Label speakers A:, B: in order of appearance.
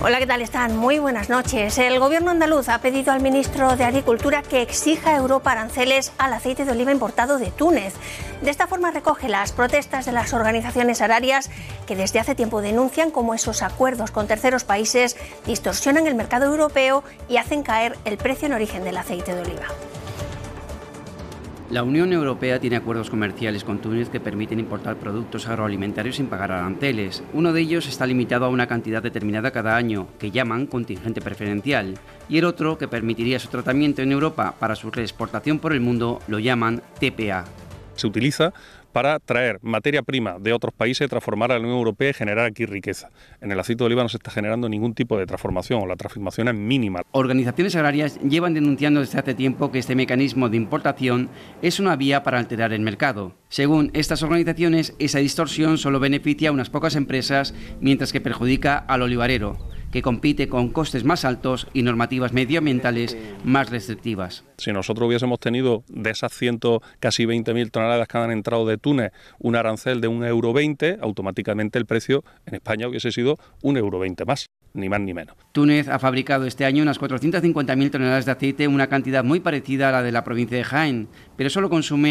A: Hola, ¿qué tal están? Muy buenas noches. El gobierno andaluz ha pedido al ministro de Agricultura que exija a Europa aranceles al aceite de oliva importado de Túnez. De esta forma recoge las protestas de las organizaciones agrarias que desde hace tiempo denuncian cómo esos acuerdos con terceros países distorsionan el mercado europeo y hacen caer el precio en origen del aceite de oliva.
B: La Unión Europea tiene acuerdos comerciales con Túnez que permiten importar productos agroalimentarios sin pagar aranceles. Uno de ellos está limitado a una cantidad determinada cada año, que llaman contingente preferencial, y el otro, que permitiría su tratamiento en Europa para su reexportación por el mundo, lo llaman TPA.
C: Se utiliza para traer materia prima de otros países, transformarla a la Unión Europea y generar aquí riqueza. En el aceite de oliva no se está generando ningún tipo de transformación, o la transformación es mínima.
B: Organizaciones agrarias llevan denunciando desde hace tiempo que este mecanismo de importación es una vía para alterar el mercado. Según estas organizaciones, esa distorsión solo beneficia a unas pocas empresas, mientras que perjudica al olivarero, que compite con costes más altos y normativas medioambientales más restrictivas.
C: Si nosotros hubiésemos tenido de esas casi 20.000 toneladas que han entrado de Túnez un arancel de 1,20 €, automáticamente el precio en España hubiese sido 1,20 € más, ni más ni menos.
B: Túnez ha fabricado este año unas 450.000 toneladas de aceite, una cantidad muy parecida a la de la provincia de Jaén, pero solo consume